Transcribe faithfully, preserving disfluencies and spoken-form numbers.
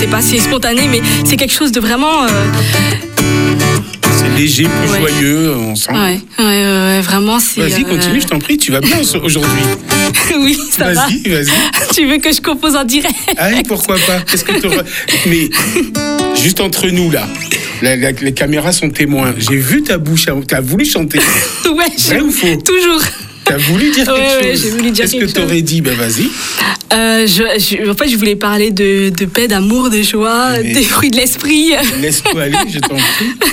sais pas si c'est spontané, mais c'est quelque chose de vraiment... Euh... C'est léger, plus ouais. joyeux, on sent. Ouais, ouais, ouais, vraiment, c'est... Vas-y, continue, euh... je t'en prie, tu vas bien aujourd'hui. Oui, ça vas-y, va. Vas-y, vas-y. Tu veux que je compose en direct? Ah oui, pourquoi pas? Qu'est-ce que t'auras... Mais juste entre nous, là, la, la, les caméras sont témoins. J'ai vu ta bouche, t'as voulu chanter. Ouais, vrai ou faux? Toujours. T'as voulu dire quelque ouais, chose. Ouais, j'ai voulu dire Qu'est-ce quelque chose. que t'aurais dit? Ben vas-y. Euh, je, je, en fait, je voulais parler de, de paix, d'amour, de joie, Mais... des fruits de l'esprit. Laisse-toi aller, je t'en prie.